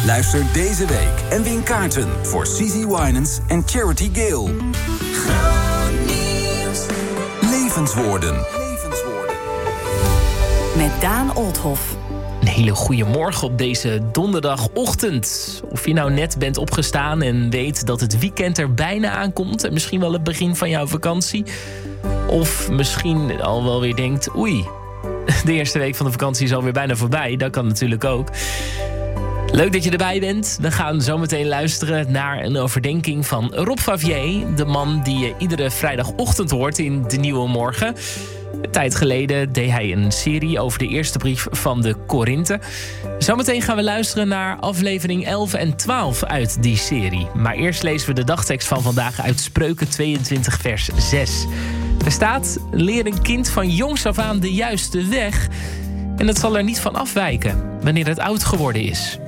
Luister deze week en win kaarten voor CeCe Winans en Charity Gale. Groot nieuws. Levenswoorden. Met Daan Olthoff. Een hele goede morgen op deze donderdagochtend. Of je nou net bent opgestaan en weet dat het weekend er bijna aankomt... en misschien wel het begin van jouw vakantie. Of misschien al wel weer denkt... oei, de eerste week van de vakantie is alweer bijna voorbij. Dat kan natuurlijk ook. Leuk dat je erbij bent. We gaan zo meteen luisteren naar een overdenking van Rob Favier. De man die je iedere vrijdagochtend hoort in De Nieuwe Morgen. Een tijd geleden deed hij een serie over de eerste brief van de Korinthe. Zometeen gaan we luisteren naar aflevering 11 en 12 uit die serie. Maar eerst lezen we de dagtekst van vandaag uit Spreuken 22 vers 6. Er staat: leer een kind van jongs af aan de juiste weg... en het zal er niet van afwijken wanneer het oud geworden is.